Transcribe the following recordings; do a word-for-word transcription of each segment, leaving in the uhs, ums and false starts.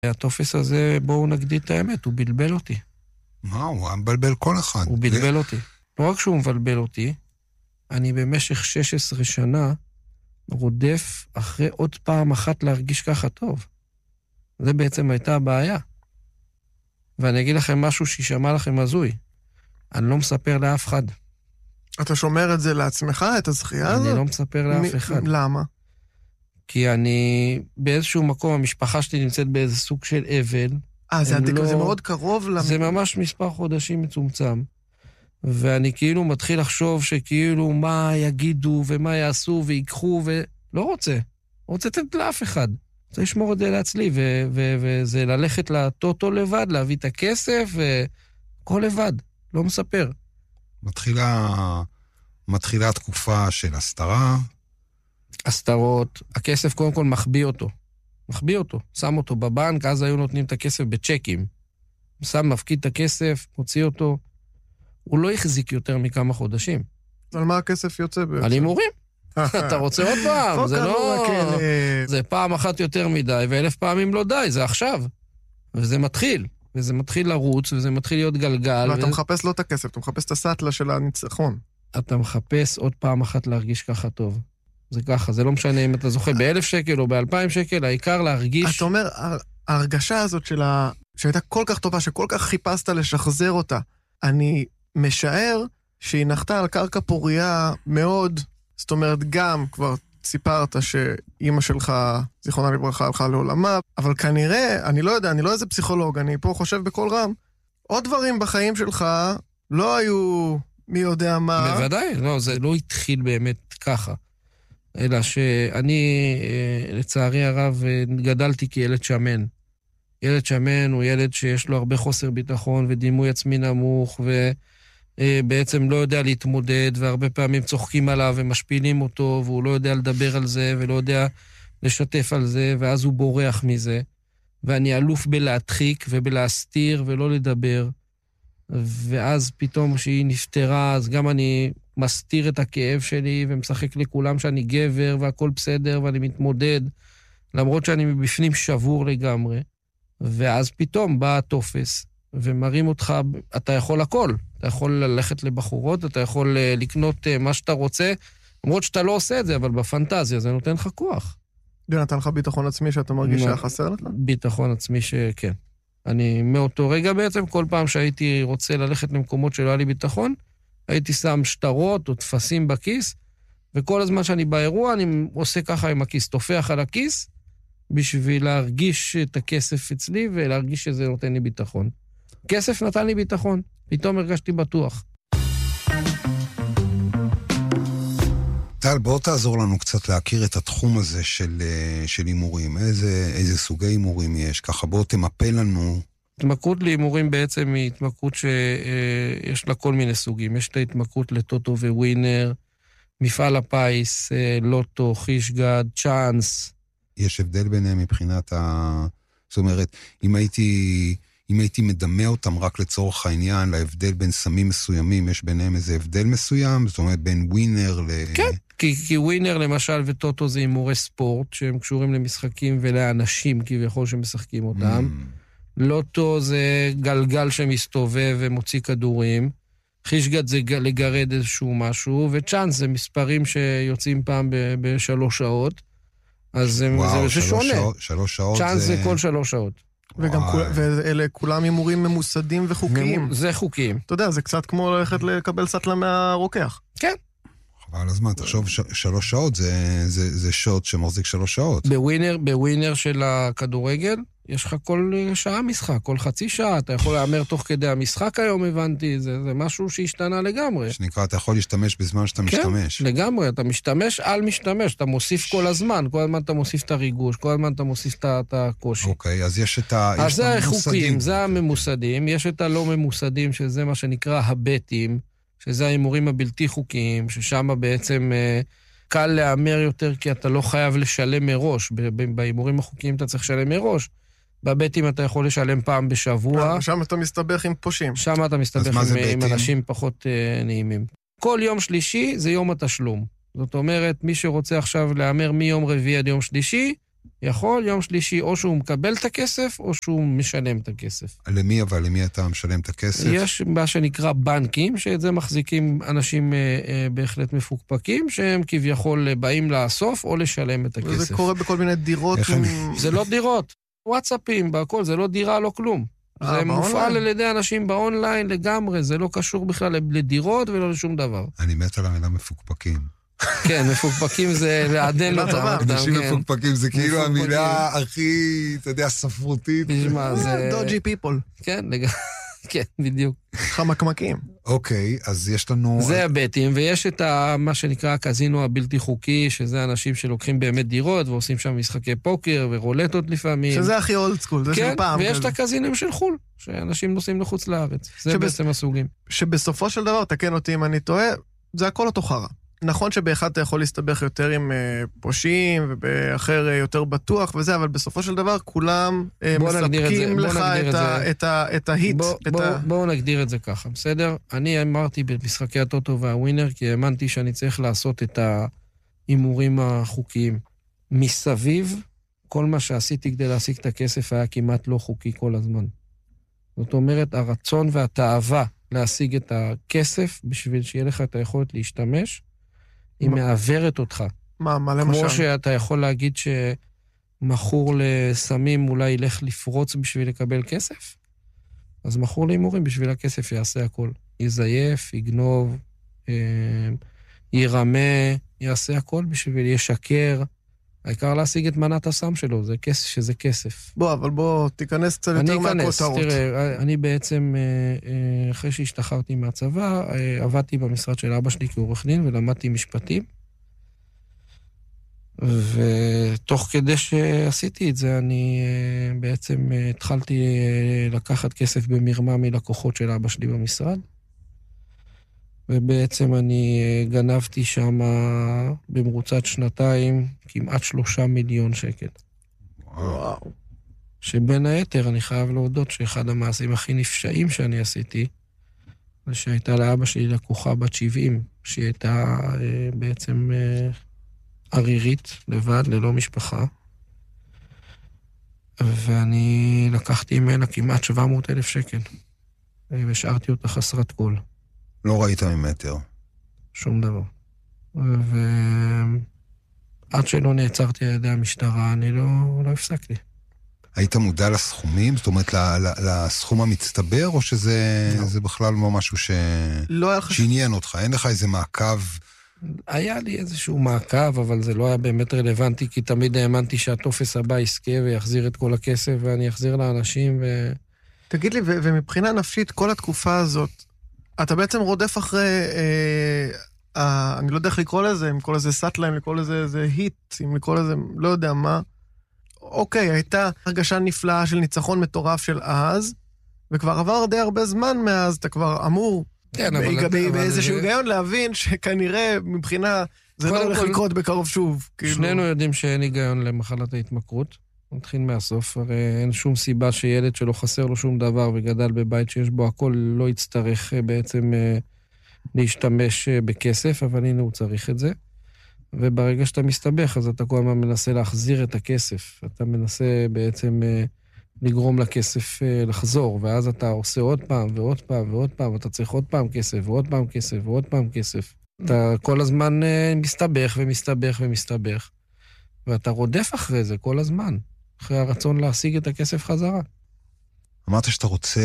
התופס הזה, בואו נגדיל את האמת, הוא בלבל אותי. מה, הוא מבלבל כל אחד. הוא בלבל אותי. לא רק שהוא מבלבל אותי, אני במשך שש עשרה שנה רודף אחרי עוד פעם אחת להרגיש ככה טוב. זה בעצם הייתה הבעיה. ואני אגיד לכם משהו שישמע לכם הזוי. אני לא מספר לאף אחד. אתה שומר את זה לעצמך, את הזכייה הזאת? אני לא מספר לאף אחד. למה? כי אני, באיזשהו מקום, המשפחה שלי נמצאת באיזה סוג של אבל. אה, זה, לא... זה מאוד קרוב? למ... זה ממש מספר חודשים מצומצם. ואני כאילו מתחיל לחשוב שכאילו מה יגידו ומה יעשו ויקחו ולא רוצה. רוצה לתת לאף אחד. רוצה לשמור את זה לעצלי, ו- ו- וזה ללכת לטוטו לבד, להביא את הכסף, וכל לבד, לא מספר. מתחילה, מתחילה תקופה של הסתרה. הסתרות, הכסף קודם כל מחביא אותו. מחביא אותו, שם אותו בבנק, אז היו נותנים את הכסף בצ'קים. שם, מפקיד את הכסף, מוציא אותו. הוא לא החזיק יותר מכמה חודשים. על מה הכסף יוצא בעצם? על הימורים. אתה רוצה עוד פעם, זה לא... זה פעם אחת יותר מדי, ואלף פעמים לא די, זה עכשיו. וזה מתחיל, וזה מתחיל לרוץ, וזה מתחיל להיות גלגל. ואתה מחפש לא את הכסף, אתה מחפש את הסטלה של הניצחון. אתה מחפש עוד פעם אחת להרגיש ככה טוב. זה ככה, זה לא משנה אם אתה זוכה באלף שקל או באלפיים שקל, העיקר להרגיש... אתה אומר, ההרגשה הזאת שלה, שהייתה כל כך טובה, שכל כך חיפשת לשחזר אותה, אני משער שהיא נחתה על קרקע פוריה מאוד, זאת אומרת, גם כבר סיפרת שאימא שלך, זיכרונה לברכה, הלכה לעולמה, אבל כנראה, אני לא יודע, אני לא איזה פסיכולוג, אני פה חושב בכל רם, עוד דברים בחיים שלך לא היו מי יודע מה. בוודאי, לא, זה לא התחיל באמת ככה. אלא שאני, לצערי הרב, גדלתי כילד שמן. ילד שמן הוא ילד שיש לו הרבה חוסר ביטחון ודימוי עצמי נמוך, ובעצם לא יודע להתמודד, והרבה פעמים צוחקים עליו ומשפילים אותו, והוא לא יודע לדבר על זה, ולא יודע לשתף על זה, ואז הוא בורח מזה. ואני אלוף בלהדחיק ובלהסתיר ולא לדבר. ואז פתאום שהיא נפטרה, אז גם אני מסתיר את הכאב שלי ומשחק לכולם שאני גבר והכל בסדר ואני מתמודד, למרות שאני מבפנים שבור לגמרי. ואז פתאום בא התופס ומרים אותך, אתה יכול הכל. אתה יכול ללכת לבחורות, אתה יכול לקנות מה שאתה רוצה, למרות שאתה לא עושה את זה, אבל בפנטזיה זה נותן לך כוח. זה נתן לך ביטחון עצמי שאתה מרגיש שהיה חסר לך? ביטחון עצמי שכן. אני מאותו רגע בעצם, כל פעם שהייתי רוצה ללכת למקומות שלא היה לי ביטחון, הייתי שם שטרות או תפסים בכיס, וכל הזמן שאני באירוע, אני עושה ככה עם הכיס, תופח על הכיס, בשביל להרגיש את הכסף אצלי, ולהרגיש שזה נותן לי ביטחון. כסף נתן לי ביטחון, פתאום הרגשתי בטוח. טל, בוא תעזור לנו קצת להכיר את התחום הזה של, של אימורים. איזה, איזה סוגי אימורים יש? ככה בוא תמפה לנו. התמכרות לאימורים בעצם היא התמכרות שיש לה כל מיני סוגים. יש את ההתמכרות לטוטו וווינר, מפעל הפיס, לוטו, חישגד, צ'אנס. יש הבדל ביניהם מבחינת ה... זאת אומרת, אם הייתי... אם הייתי מדמה אותם רק לצורך העניין, להבדל בין סמים מסוימים, יש ביניהם איזה הבדל מסוים? זאת אומרת, בין ווינר ל... כן, כי, כי ווינר למשל וטוטו זה אימורי ספורט, שהם קשורים למשחקים ולאנשים כביכול שמשחקים אותם. Mm. לוטו זה גלגל שמסתובב ומוציא כדורים. חישגד זה לגרד איזשהו משהו, וצ'אנס זה מספרים שיוצאים פעם ב- בשלוש שעות. אז וואו, זה, שלוש זה שונה. שעות, שלוש שעות צ'אנס זה... זה כל שלוש שעות. וגם כול, ואלה כולם הימורים ממוסדים וחוקיים. זה חוקיים. אתה יודע, זה קצת כמו ללכת לקבל סטלה מהרוקח. כן. חבל הזמן, תחשוב, ש- שלוש שעות זה, זה, זה שוט שמחזיק שלוש שעות. בווינר, בווינר של הכדורגל, יש לך כל שעה משחק, כל חצי שעה, אתה יכול לאמר תוך כדי המשחק היום, הבנתי, זה, זה משהו שהשתנה לגמרי. שנקרא, אתה יכול להשתמש בזמן שאתה כן, משתמש. כן, לגמרי, אתה משתמש על משתמש, אתה מוסיף כל הזמן, כל הזמן אתה מוסיף את הריגוש, כל הזמן אתה מוסיף את הקושי. אוקיי, אז יש את ה... אז זה החוקים, זה הממוסדים, יש את הלא ממוסדים, שזה מה שנקרא הבטים, שזה האימורים הבלתי חוקיים, ששם בעצם אה, קל לאמר יותר, כי אתה לא חייב לשלם מראש, באימורים החוקיים אתה צריך לשלם מראש, בבטים אתה יכול לשלם פעם בשבוע. שם אתה מסתבך עם פושים. שם אתה מסתבך עם, עם אנשים פחות uh, נעימים. כל יום שלישי זה יום התשלום. זאת אומרת, מי שרוצה עכשיו לאמר מיום רביעי עד יום שלישי, יכול, יום שלישי, או שהוא מקבל את הכסף, או שהוא משלם את הכסף. למי אבל? למי אתה משלם את הכסף? יש מה שנקרא בנקים, שאת זה מחזיקים אנשים אה, אה, בהחלט מפוקפקים, שהם כביכול באים לאסוף או לשלם את הכסף. וזה קורה בכל מיני דירות. עם... זה לא דירות, וואטסאפים, בהכל, זה לא דירה, לא כלום. אה, זה באונליין? מופעל על ידי אנשים באונליין לגמרי, זה לא קשור בכלל לדירות ולא לשום דבר. אני מת על המילה מפוקפקים. כן, מפוקפקים זה לעדן אותם. אנשים מפוקפקים זה כאילו המילה הכי, אתה יודע, ספרותית. תשמע, זה... דוג'י פיפול. כן, לגמרי. כן, בדיוק. חמקמקים. אוקיי, אז יש לנו... זה הבטים, ויש את ה, מה שנקרא הקזינו הבלתי חוקי, שזה אנשים שלוקחים באמת דירות, ועושים שם משחקי פוקר ורולטות לפעמים. שזה הכי אולד סקול, זה של פעם. כן, ויש את הקזינים של חול, שאנשים נוסעים לחוץ לארץ. זה שבס... בעצם הסוגים. שבסופו של דבר, תקן אותי אם אני טועה, זה הכל אותו חרא. נכון שבאחד אתה יכול להסתבך יותר עם uh, פושעים, ובאחר uh, יותר בטוח וזה, אבל בסופו של דבר כולם uh, מספקים לך את, ה, את, ה, את ההיט. בואו בוא, ה... בוא נגדיר את זה ככה, בסדר? אני אמרתי במשחקי הטוטו והווינר, כי האמנתי שאני צריך לעשות את האימורים החוקיים. מסביב, כל מה שעשיתי כדי להשיג את הכסף היה כמעט לא חוקי כל הזמן. זאת אומרת, הרצון והתאווה להשיג את הכסף, בשביל שיהיה לך את היכולת להשתמש, היא מעברת אותך. מה, מה למשל? כמו שאתה יכול להגיד שמחור לסמים אולי ילך לפרוץ בשביל לקבל כסף, אז מחור להימורים בשביל הכסף יעשה הכל. יזייף, יגנוב, ירמה, יעשה הכל בשביל ישקר. העיקר להשיג את מנת הסם שלו, זה כסף, שזה כסף. בוא, אבל בוא תיכנס קצת יותר מהכותרות. אני אכנס, תראה, אני בעצם, אחרי שהשתחררתי מהצבא, עבדתי במשרד של אבא שלי כעורך דין, ולמדתי משפטים. ותוך כדי שעשיתי את זה, אני בעצם התחלתי לקחת כסף במרמה מלקוחות של אבא שלי במשרד. ובעצם אני גנבתי שם במרוצת שנתיים כמעט שלושה מיליון שקל. וואו. שבין היתר אני חייב להודות שאחד המעשים הכי נפשעים שאני עשיתי, זה שהייתה לאבא שלי לקוחה בת שבעים, שהיא הייתה בעצם ערירית, לבד, ללא משפחה. ואני לקחתי ממנה כמעט שבע מאות אלף שקל, והשארתי אותה חסרת כל. לא ראית ממטר. שום דבר. ועד שלא נעצרתי על ידי המשטרה, אני לא, לא הפסקתי. היית מודע לסכומים? זאת אומרת, לסכום המצטבר, או שזה לא. זה בכלל לא משהו ש... לא שעניין אותך? אין לך איזה מעקב? היה לי איזשהו מעקב, אבל זה לא היה באמת רלוונטי, כי תמיד האמנתי שהטופס הבא יזכה ויחזיר את כל הכסף, ואני אחזיר לאנשים ו... תגיד לי, ו- ומבחינה נפשית, כל התקופה הזאת, אתה בעצם רודף אחרי, אה, אה, אני לא יודע איך לקרוא לזה, אם לקרוא לזה סאטלה, אם לקרוא לזה זה היט, אם לקרוא לזה, לא יודע מה. אוקיי, הייתה הרגשה נפלאה של ניצחון מטורף של אז, וכבר עבר די הרבה זמן מאז, אתה כבר אמור, כן, אבל... באיזשהו היגיון להבין שכנראה מבחינה, זה לא הולך לקרות בקרוב שוב. שנינו יודעים שאין היגיון למחלת ההתמכרות. נתחיל מהסוף, הרי אין שום סיבה שילד שלא חסר לו שום דבר וגדל בבית שיש בו הכל, לא יצטרך בעצם להשתמש בכסף, אבל הנה הוא צריך את זה. וברגע שאתה מסתבך, אז אתה כל הזמן מנסה להחזיר את הכסף. אתה מנסה בעצם לגרום לכסף לחזור, ואז אתה עושה עוד פעם ועוד פעם ועוד פעם, ואתה צריך עוד פעם כסף ועוד פעם כסף ועוד פעם כסף. אתה כל הזמן מסתבך ומסתבך ומסתבך, ואתה רודף אחרי זה כל הזמן. אחרי הרצון להשיג את הכסף חזרה. אמרת שאתה רוצה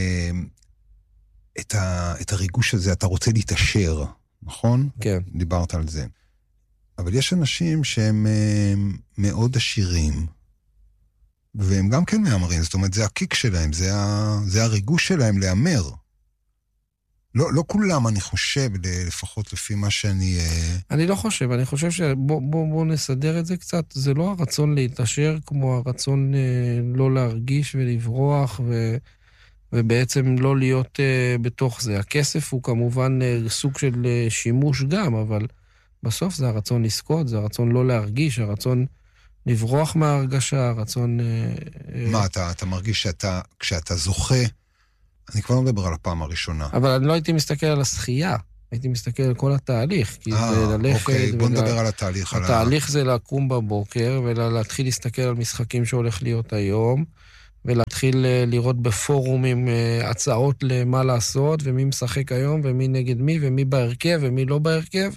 את, ה, את הריגוש הזה, אתה רוצה להתאשר, נכון? כן. דיברת על זה. אבל יש אנשים שהם מאוד עשירים, והם גם כן מאמרים, זאת אומרת, זה הקיק שלהם, זה, ה, זה הריגוש שלהם לאמר. לא, לא כולם, אני חושב, לפחות לפי מה שאני... אני לא חושב, אני חושב שבוא בוא, בוא נסדר את זה קצת. זה לא הרצון להתעשר כמו הרצון אה, לא להרגיש ולברוח, ו, ובעצם לא להיות אה, בתוך זה. הכסף הוא כמובן אה, סוג של אה, שימוש גם, אבל בסוף זה הרצון לזכות, זה הרצון לא להרגיש, הרצון לברוח מההרגשה, הרצון... אה, מה, אה... אתה, אתה מרגיש שאתה, כשאתה זוכה... אני כבר לא מדבר על הפעם הראשונה. אבל אני לא הייתי מסתכל על השחייה. הייתי מסתכל על כל התהליך, כי אה, זה ללכת... אוקיי, בוא ולה... נדבר על התהליך. התהליך על... זה לקום בבוקר, ולהתחיל להסתכל על משחקים שהולך להיות היום, ולהתחיל לראות בפורומים הצעות למה לעשות, ומי משחק היום, ומי נגד מי, ומי בהרכב, ומי לא בהרכב.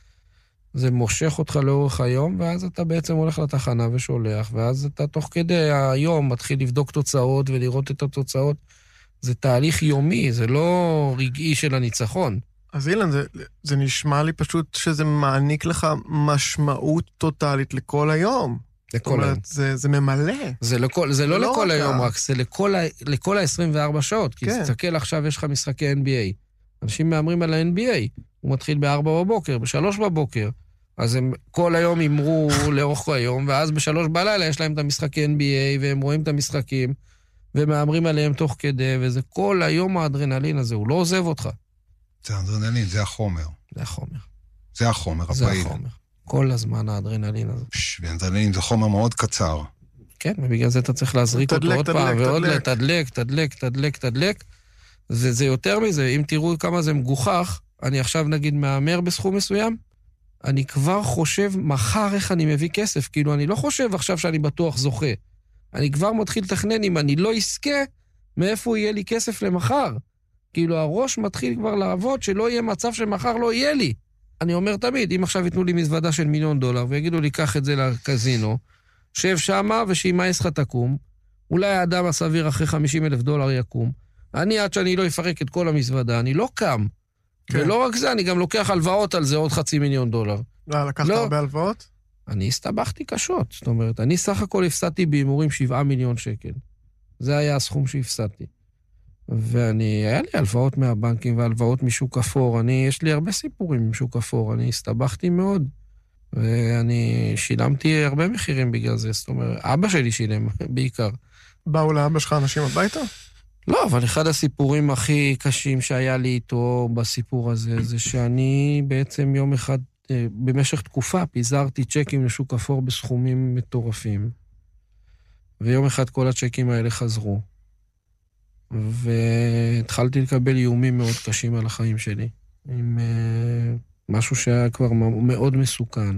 זה מושך אותך לאורך היום, ואז אתה בעצם הולך לתחנה ושולח, ואז אתה תוך כדי היום מתחיל לבדוק תוצאות ולראות את התוצאות. זה תהליך יומי, זה לא רגעי של הניצחון. אז אילן, זה, זה נשמע לי פשוט שזה מעניק לך משמעות טוטלית לכל היום. לכל היום. זה, זה ממלא. זה, לכל, זה לא, לא לכל היום ה... רק, זה לכל, ה, לכל ה-עשרים וארבע שעות. כי כן. תסתכל עכשיו, יש לך משחקי אן בי איי. אנשים מאמרים על ה-אן בי איי. הוא מתחיל ב-ארבע בבוקר, ב-שלוש בבוקר. אז הם כל היום ימרו לאורך היום, ואז בשלוש בלילה יש להם את המשחקי אן בי איי, והם רואים את המשחקים, ומאמרים עליהם תוך כדי, וזה כל היום האדרנלין הזה, הוא לא עוזב אותך. זה האדרנלין, זה החומר. זה החומר. זה החומר, הפעיל. זה החומר. כל הזמן האדרנלין הזה. ואדרנלין זה חומר מאוד קצר. כן, ובגלל זה אתה צריך להזריק אותו עוד פעם, ועוד לתדלק, תדלק, תדלק, תדלק. זה יותר מזה, אם תראו כמה זה מגוחך, אני עכשיו נגיד מאמר בסכום מסוים, אני כבר חושב מחר איך אני מביא כסף, כאילו אני לא חושב עכשיו שאני בטוח זוכה. אני כבר מתחיל לתכנן אם אני לא עסקה, מאיפה יהיה לי כסף למחר. כאילו הראש מתחיל כבר לעבוד שלא יהיה מצב שמחר לא יהיה לי. אני אומר תמיד, אם עכשיו ייתנו לי מזוודה של מיליון דולר, ויגידו לי, קח את זה לקזינו, שב שמה ושימאס לך תקום, אולי האדם הסביר אחרי חמישים אלף דולר יקום, אני עד שאני לא אפרק את כל המזוודה, אני לא קם. כן. ולא רק זה, אני גם לוקח הלוואות על זה עוד חצי מיליון דולר. לא, לקחת לא. הרבה הלוואות? אני הסתבכתי קשות, זאת אומרת, אני סך הכל הפסדתי בהימורים שבעה מיליון שקל. זה היה הסכום שהפסדתי. ואני, היה לי הלוואות מהבנקים והלוואות משוק אפור. אני, יש לי הרבה סיפורים משוק אפור. אני הסתבכתי מאוד. ואני שילמתי הרבה מחירים בגלל זה. זאת אומרת, אבא שלי שילם בעיקר. באו לאבא שלך אנשים הביתה? לא, אבל אחד הסיפורים הכי קשים שהיה לי איתו בסיפור הזה, זה שאני בעצם יום אחד, במשך תקופה, פיזרתי צ'קים לשוק אפור בסכומים מטורפים. ויום אחד כל הצ'קים האלה חזרו. והתחלתי לקבל איומים מאוד קשים על החיים שלי, עם uh, משהו שהיה כבר מאוד מסוכן.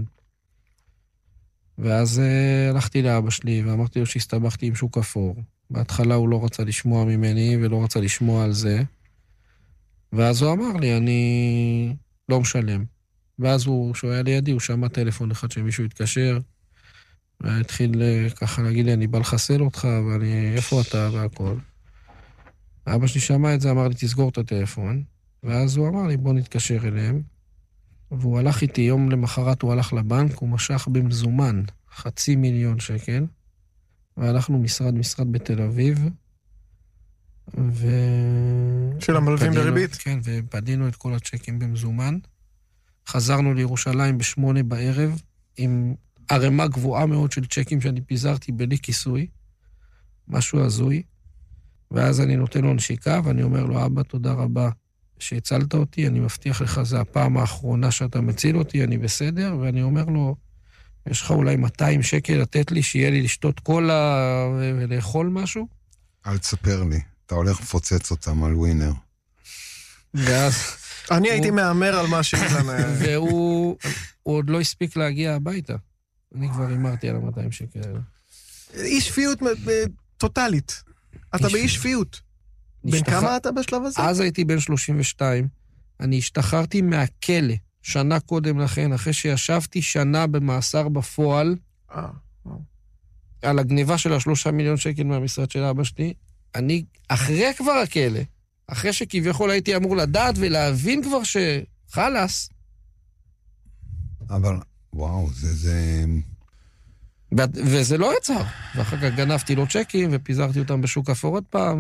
ואז uh, הלכתי לאבא שלי ואמרתי לו שהסתבכתי עם שוק אפור. בהתחלה הוא לא רצה לשמוע ממני ולא רצה לשמוע על זה. ואז הוא אמר לי, אני לא משלם. ואז הוא, שהוא היה לידי, הוא שמע טלפון אחד שמישהו התקשר, והתחיל uh, ככה להגיד לי, אני בא לחסל אותך, ואני, איפה אתה והכל. אבא שלי שמע את זה, אמר לי, תסגור את הטלפון, ואז הוא אמר לי, בוא נתקשר אליהם, והוא הלך איתי, יום למחרת הוא הלך לבנק, הוא משך במזומן חצי מיליון שקל, והלכנו משרד, משרד בתל אביב, ו... של המלווים בריבית? כן, ופדינו את כל הצ'קים במזומן, חזרנו לירושלים בשמונה בערב, עם ערימה גבוהה מאוד של צ'קים שאני פיזרתי בלי כיסוי, משהו הזוי, ואז אני נותן לו נשיקה, ואני אומר לו, אבא, תודה רבה שהצלת אותי, אני מבטיח לך, זה הפעם האחרונה שאתה מציל אותי, אני בסדר, ואני אומר לו, יש לך אולי מאתיים שקל לתת לי, שיהיה לי לשתות קולה ולאכול משהו? אל תספר לי, אתה הולך לפוצץ אותם על ווינר. ואז... אני הייתי מאמר על מה שאילן... והוא עוד לא הספיק להגיע הביתה. אני כבר אמרתי על ה-מאתיים שקל. אי שפיות טוטלית. אתה באי שפיות. בן כמה אתה בשלב הזה? אז הייתי בן שלושים ושתיים. אני השתחררתי מהכלא שנה קודם לכן, אחרי שישבתי שנה במאסר בפועל, על הגניבה של השלושה מיליון שקל מהמשרד של אבא שלי. אני, אחרי כבר הכלא, אחרי שכביכול הייתי אמור לדעת ולהבין כבר שחלס. אבל, וואו, זה... זה... וזה לא יצר. ואחר כך גנבתי לו צ'קים ופיזרתי אותם בשוק אפור עוד פעם.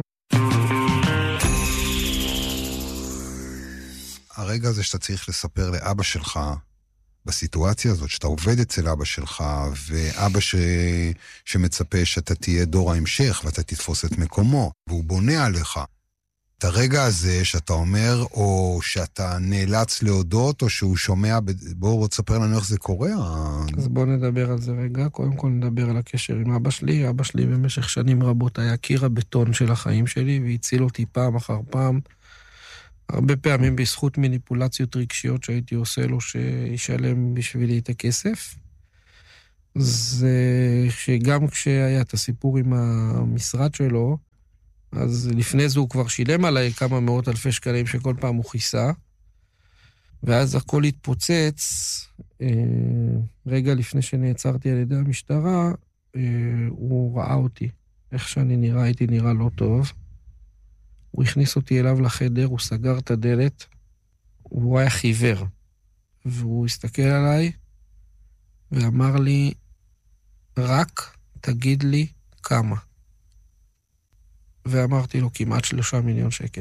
הרגע הזה שאתה צריך לספר לאבא שלך, בסיטואציה הזאת, שאתה עובד אצל אבא שלך, ואבא ש... שמצפה שאתה תהיה דור ההמשך, ואתה תתפוס את מקומו, והוא בונה עליך. את הרגע הזה שאתה אומר, או שאתה נאלץ להודות, או שהוא שומע, בואו תספר לנו איך זה קורה. אז בואו נדבר על זה רגע. קודם כל נדבר על הקשר עם אבא שלי. אבא שלי במשך שנים רבות היה קיר הבטון של החיים שלי, והציל אותי פעם אחר פעם, הרבה פעמים בזכות מניפולציות רגשיות שהייתי עושה לו שישלם בשבילי את הכסף. זה שגם כשהיה את הסיפור עם המשרד שלו, אז לפני זה הוא כבר שילם עליי כמה מאות אלפי שקלים שכל פעם הוא חיסה, ואז הכל התפוצץ, רגע לפני שנעצרתי על ידי המשטרה, הוא ראה אותי, איך שאני נראה, הייתי נראה לא טוב, הוא הכניס אותי אליו לחדר, הוא סגר את הדלת, הוא היה חיוור, והוא הסתכל עליי, ואמר לי, רק תגיד לי כמה. ואמרתי לו, כמעט שלושה מיליון שקל.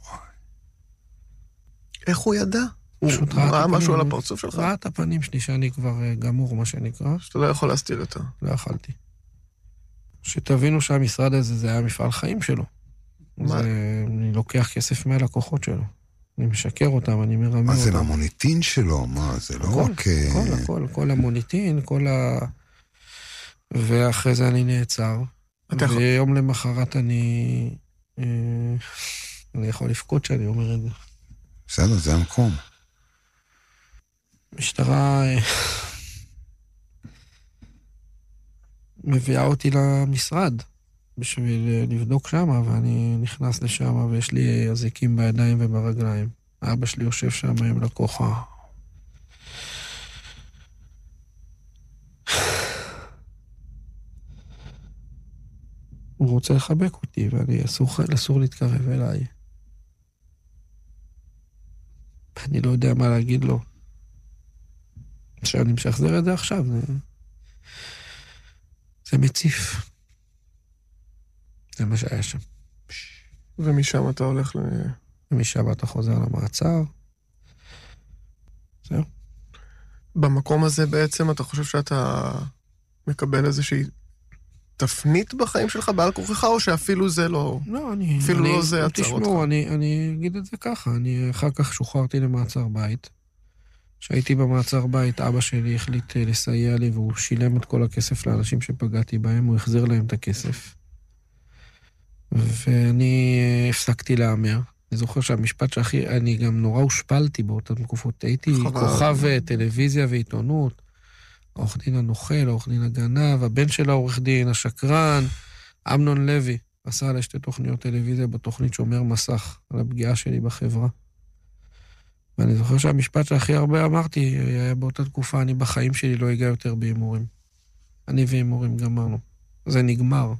איך הוא ידע? הוא ראה משהו על הפרצוף שלך? ראה את הפנים שלי שאני כבר גמור, מה שנקרא. שאתה לא יכול להסתיר יותר. לא יכלתי. שתבינו שהמשרד הזה, זה היה מפעל חיים שלו. מה? אני לוקח כסף מהלקוחות שלו. אני משקר אותם, אני מרמה אותם. מה, זה למוניטין שלו? מה, זה לא רק... הכל, הכל, כל המוניטין, כל ה... ואחרי זה אני נעצר. ויום למחרת אני... אני יכול לפקוד שאני אומר את זה. בסדר, זה המקום. משטרה מביאה אותי למשרד בשביל לבדוק שם, ואני נכנס לשם ויש לי אזיקים בידיים וברגליים. אבא שלי יושב שם עם לקוחה. הוא רוצה לחבק אותי, ואני אסור, אסור להתקרב אליי. אני לא יודע מה להגיד לו. שאני משחזר את זה עכשיו, זה, זה מציף. זה מה שהיה שם. ומשם אתה הולך ל... ומשם אתה חוזר למעצר. זהו. במקום הזה בעצם אתה חושב שאתה מקבל איזושהי תפנית בחיים שלך בעל כורכך, או שאפילו זה לא... לא, אני... אפילו אני, לא זה עצר אותך. תשמעו, אני, אני אגיד את זה ככה. אני אחר כך שוחררתי למעצר בית. כשהייתי במעצר בית, אבא שלי החליט לסייע לי, והוא שילם את כל הכסף לאנשים שפגעתי בהם, הוא החזיר להם את הכסף. ואני הפסקתי לאמר. אני זוכר שהמשפט שהכי... אני גם נורא הושפלתי באותן תקופות. הייתי כוכב טלוויזיה ועיתונות, העורך דין הנוכל, העורך דין הגנב, הבן של העורך דין, השקרן, אמנון לוי, עשה עלי שתי תוכניות טלוויזיה בתוכנית שומר מסך, על הפגיעה שלי בחברה. ואני זוכר שהמשפט שהכי הרבה אמרתי, היה באותה תקופה, אני בחיים שלי לא אגע יותר בהימורים. אני והימורים גמרנו. זה נגמר.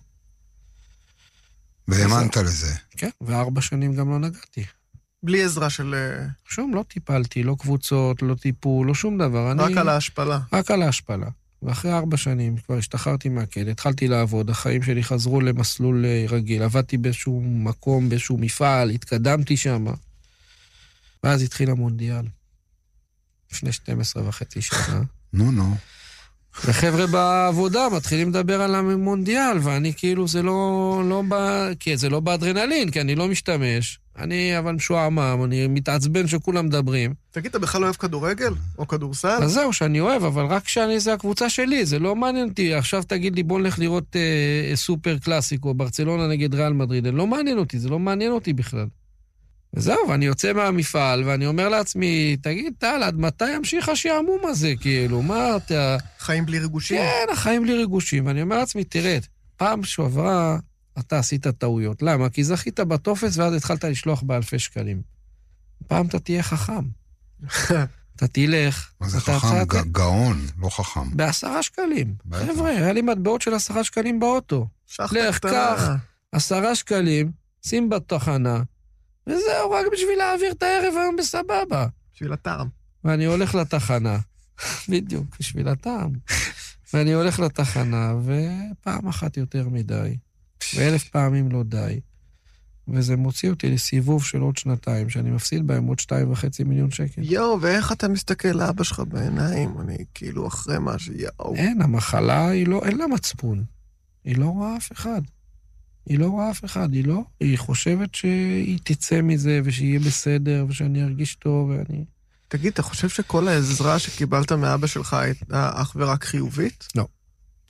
והאמנת לזה. כן, וארבע שנים גם לא נגעתי. בלי עזרה של... שום, לא טיפלתי, לא קבוצות, לא טיפול, לא שום דבר. רק אני... על ההשפלה. רק על ההשפלה. ואחרי ארבע שנים כבר השתחררתי מהכלא, התחלתי לעבוד, החיים שלי חזרו למסלול רגיל, עבדתי באיזשהו מקום, באיזשהו מפעל, התקדמתי שם. ואז התחיל המונדיאל. לפני שתים עשרה וחצי שנה. נו, נו. וחבר'ה בעבודה מתחילים לדבר על המונדיאל, ואני כאילו זה לא, לא בא, כי זה לא באדרנלין, כי אני לא משתמש. אני אבל משועמם, אני מתעצבן שכולם מדברים. תגיד, אתה בכלל לא אוהב כדורגל? או כדורסל? אז זהו, שאני אוהב, אבל רק שאני, זה הקבוצה שלי, זה לא מעניין אותי. עכשיו תגיד לי, בוא נלך לראות אה, סופר קלאסיקו, ברצלונה נגד ריאל מדריד, לא מעניין אותי, זה לא מעניין אותי בכלל. וזהו, ואני יוצא מהמפעל, ואני אומר לעצמי, תגיד, טל, עד מתי ימשיך השעמום הזה, כאילו, מה אתה... חיים בלי ריגושים? כן, החיים בלי ריגושים. ואני אומר לעצמי, תראה, פעם שעברה, אתה עשית טעויות. למה? כי זכית בטופס, ואז התחלת לשלוח באלפי שקלים. פעם אתה תהיה חכם. אתה תלך... מה זה חכם? גאון, לא חכם. בעשרה שקלים. חבר'ה, היה לי מטבעות של עשרה שקלים באוטו. לך, קח, עשרה שקלים, שים בתחנה, וזהו, רק בשביל להעביר את הערב היום בסבבה. בשביל הטעם. ואני הולך לתחנה, בדיוק, בשביל הטעם. ואני הולך לתחנה, ופעם אחת יותר מדי, ואלף פעמים לא די. וזה מוציא אותי לסיבוב של עוד שנתיים, שאני מפסיד בהם עוד שתיים וחצי מיליון שקל. יואו, ואיך אתה מסתכל לאבא שלך בעיניים? אני כאילו אחרי מה שיואו. אין, המחלה היא לא, אין לה מצפון. היא לא רואה אף אחד. היא לא רואה אף אחד, היא לא. היא חושבת שהיא תצא מזה, ושיהיה בסדר, ושאני ארגיש טוב, ואני... תגיד, אתה חושב שכל העזרה שקיבלת מאבא שלך הייתה אך ורק חיובית? לא.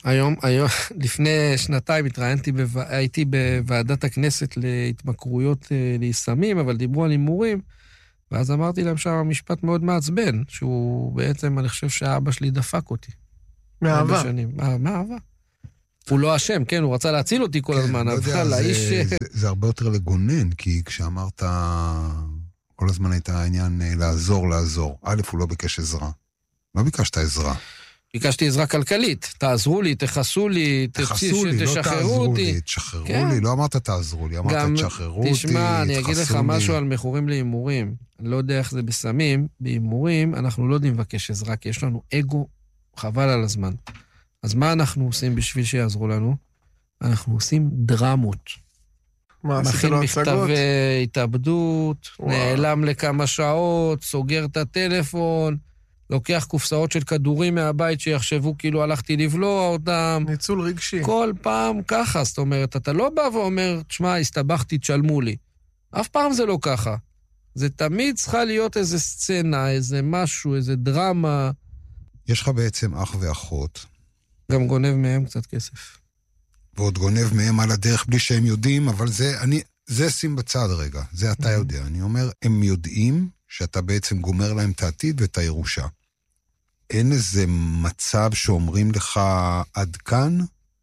היום, היום, לפני שנתיים התראיינתי, בו... הייתי בוועדת הכנסת להתמכרויות לסמים, אבל דיברו על הימורים, ואז אמרתי להם שם משפט מאוד מעצבן, שהוא בעצם, אני חושב שהאבא שלי דפק אותי. מאהבה. מאהבה. הוא לא אשם, כן, הוא רצה להציל אותי כל הזמן, אבל האיש... זה הרבה יותר לגונן, כי כשאמרת, כל הזמן הייתה העניין לעזור, לעזור. א', הוא לא ביקש עזרה. לא ביקשת עזרה. ביקשתי עזרה כלכלית, תעזרו לי, תחסו לי, תחסו לי, לא תעזרו לי, תשחררו לי, לא אמרת תעזרו לי, אמרת תשחררו אותי, תחסו לי. תשמע, אני אגיד לך משהו על מכורים להימורים, אני לא יודע איך זה בסמים, בהימורים אנחנו לא יודעים לבקש עזרה, כי יש לנו אגו, חבל על הזמן. אז מה אנחנו עושים בשביל שיעזרו לנו? אנחנו עושים דרמות. מה, עשית לו הצגות? מכתב התאבדות, נעלם לכמה שעות, סוגר את הטלפון, לוקח קופסאות של כדורים מהבית שיחשבו כאילו הלכתי לבלוע אותם. ניצול רגשי. כל פעם ככה, זאת אומרת, אתה לא בא ואומר, תשמע, הסתבכתי, תשלמו לי. אף פעם זה לא ככה. זה תמיד צריכה להיות איזה סצנה, איזה משהו, איזה דרמה. יש לך בעצם אח ואחות. גם גונב מהם קצת כסף. ועוד גונב מהם על הדרך בלי שהם יודעים, אבל זה, אני, זה שים בצד רגע, זה אתה יודע. אני אומר, הם יודעים שאתה בעצם גומר להם את העתיד ואת הירושה. אין איזה מצב שאומרים לך עד כאן?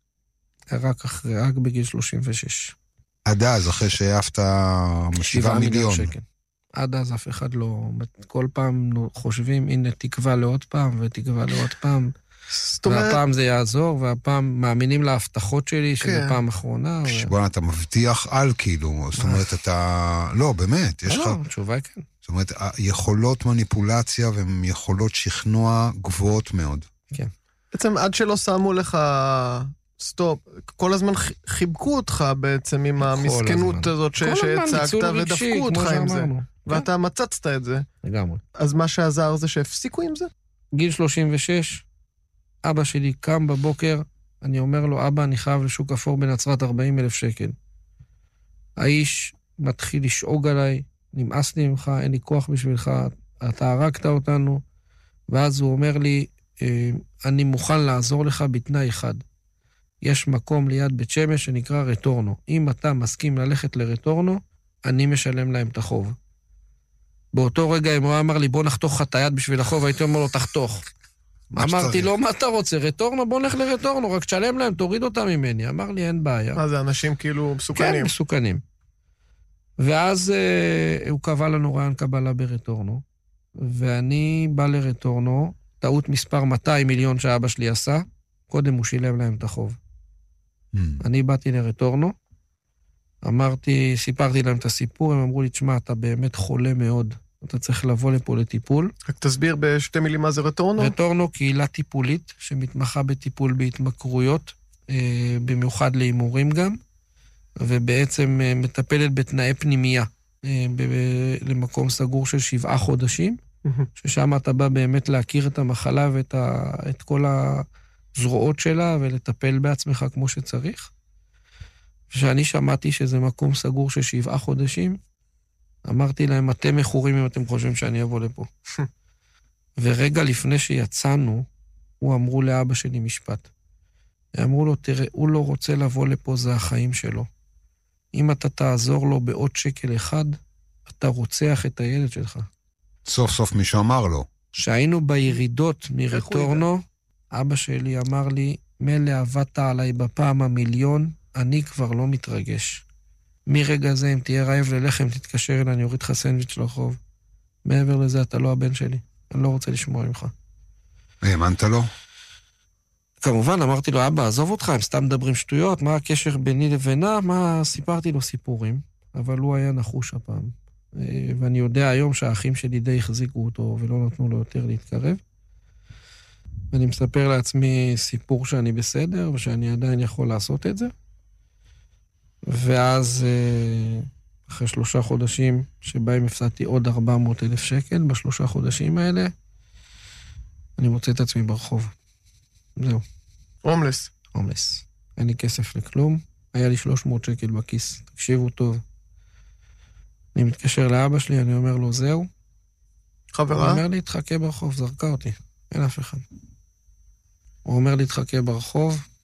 רק אחרי, רק בגיל שלושים ושש. עד אז, אחרי שהעפת שבעה מיליון. שקל. עד אז אף אחד לא, כל פעם חושבים, הנה תקווה לעוד פעם, ותקווה לעוד פעם. והפעם זה יעזור, והפעם מאמינים להבטחות שלי, שזה פעם אחרונה. שבואנה, אתה מבטיח על כאילו, זאת אומרת, אתה... לא, באמת, יש לך... לא, תשובה היא כן. זאת אומרת, יכולות מניפולציה והן יכולות שכנוע גבוהות מאוד. כן. בעצם עד שלא שמו לך סטופ, כל הזמן חיבקו אותך בעצם עם המסכנות הזאת שהצגת, ודפקו אותך עם זה. ואתה מצצת את זה. לגמרי. אז מה שעזר זה שהפסיקו עם זה? גיל שלושים ושש, אבא שלי קם בבוקר, אני אומר לו, אבא, אני חייב לשוק אפור בנצרת ארבעים אלף שקל. האיש מתחיל לשאוג עליי, נמאס לי ממך, אין לי כוח בשבילך, אתה הרגת אותנו, ואז הוא אומר לי, אני מוכן לעזור לך בתנאי אחד. יש מקום ליד בית שמש שנקרא רטורנו. אם אתה מסכים ללכת לרטורנו, אני משלם להם את החוב. באותו רגע, אם הוא אמר לי, בוא נחתוך לך את היד בשביל החוב, הייתי אומר לו, תחתוך. אמרתי לו, מה אתה רוצה? רטורנו, בוא נלך לרטורנו, רק תשלם להם, תוריד אותם ממני. אמר לי, אין בעיה. מה זה, אנשים כאילו מסוכנים? כן, מסוכנים. ואז אה, הוא קבע לנו רעיון קבלה ברטורנו, ואני בא לרטורנו, טעות מספר מאתיים מיליון שאבא שלי עשה, קודם הוא שילם להם את החוב. Mm. אני באתי לרטורנו, אמרתי, סיפרתי להם את הסיפור, הם אמרו לי, תשמע, אתה באמת חולה מאוד, אתה צריך לבוא לפה לטיפול. רק תסביר בשתי מילים מה זה רטורנו? רטורנו קהילה טיפולית, שמתמחה בטיפול בהתמכרויות, אה, במיוחד להימורים גם, ובעצם אה, מטפלת בתנאי פנימייה, אה, ב- למקום סגור של שבעה חודשים, mm-hmm. ששם אתה בא באמת להכיר את המחלה ואת ה- את כל הזרועות שלה, ולטפל בעצמך כמו שצריך. כשאני שמעתי שזה מקום סגור של שבעה חודשים, אמרתי להם, אתם מכורים אם אתם חושבים שאני אבוא לפה. ורגע לפני שיצאנו, הוא אמרו לאבא שלי משפט. אמרו לו, תראה, הוא לא רוצה לבוא לפה, זה החיים שלו. אם אתה תעזור לו בעוד שקל אחד, אתה רוצח את הילד שלך. סוף סוף מישהו אמר לו. כשהיינו בירידות מרטורנו, אבא שלי אמר לי, מלא עבדת עליי בפעם המיליון, אני כבר לא מתרגש. מרגע זה, אם תהיה רעב ללחם, תתקשר אליי, אני אוריד לך סנדוויץ' לרחוב. מעבר לזה, אתה לא הבן שלי. אני לא רוצה לשמוע ממך. האמנת לו? כמובן, אמרתי לו, אבא, עזוב אותך, הם סתם מדברים שטויות, מה הקשר ביני לבינה, מה... סיפרתי לו סיפורים, אבל הוא היה נחוש הפעם. ואני יודע היום שהאחים שלי די החזיקו אותו, ולא נתנו לו יותר להתקרב. ואני מספר לעצמי סיפור שאני בסדר, ושאני עדיין יכול לעשות את זה. ואז אחרי שלושה חודשים שבהם הפסדתי עוד ארבע מאות אלף שקל, בשלושה חודשים האלה, אני מוצא את עצמי ברחוב. זהו. הומלס. הומלס. אין לי כסף לכלום, היה לי שלוש מאות שקל בכיס, תקשיבו טוב. אני מתקשר לאבא שלי, אני אומר לו, זהו. חברה? הוא אומר לי, תחכה ברחוב, זרקה אותי, אין אף אחד. הוא אומר לי, תחכה ברחוב,